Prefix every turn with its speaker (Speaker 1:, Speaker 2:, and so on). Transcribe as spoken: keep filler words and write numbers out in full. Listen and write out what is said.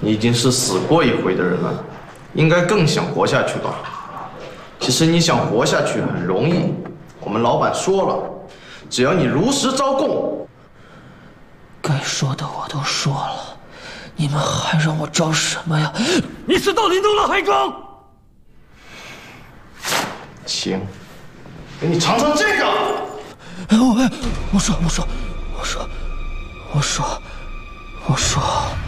Speaker 1: 你已经是死过一回的人了，应该更想活下去吧？其实你想活下去很容易，我们老板说了，只要你如实招供。
Speaker 2: 该说的我都说了，你们还让我招什么呀？你死到临头了还招？
Speaker 1: 行，给你尝尝这个。
Speaker 2: 哎，我我说我说我说我说我说。